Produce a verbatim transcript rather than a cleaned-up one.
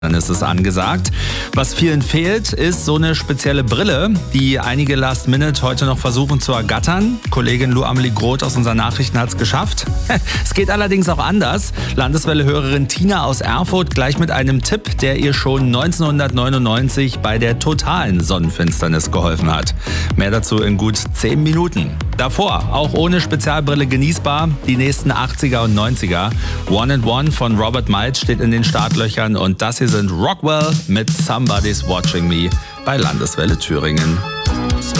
Dann ist es angesagt. Was vielen fehlt, ist so eine spezielle Brille, die einige Last Minute heute noch versuchen zu ergattern. Kollegin Lou Amelie Groth aus unseren Nachrichten hat es geschafft. Es geht allerdings auch anders. Landeswelle-Hörerin Tina aus Erfurt gleich mit einem Tipp, der ihr schon neunzehnhundertneunundneunzig bei der totalen Sonnenfinsternis geholfen hat. Mehr dazu in gut zehn Minuten. Davor, auch ohne Spezialbrille genießbar, die nächsten achtziger und neunziger. One and One von Robert Miles steht in den Startlöchern und das hier sind Rockwell mit Somebody's Watching Me bei Landeswelle Thüringen.